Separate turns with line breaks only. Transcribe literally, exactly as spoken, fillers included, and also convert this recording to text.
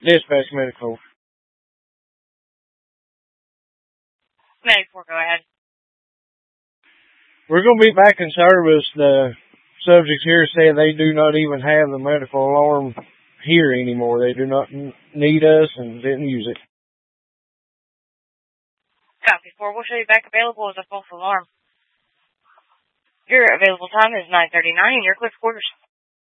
Dispatch medical.
ninety-four, go ahead.
We're going to be back in service. The subjects here say they do not even have the medical alarm here anymore. They do not need us and didn't use it.
Copy four. We'll show you back available as a false alarm. Your available time is nine thirty-nine in your clear quarters.